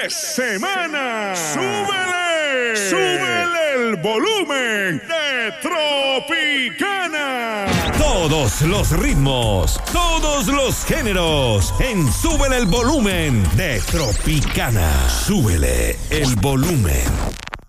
de semana. ¡Súbele! ¡Súbele el volumen de Tropicana! Todos los ritmos, todos los géneros, en Súbele el volumen de Tropicana. Súbele el volumen.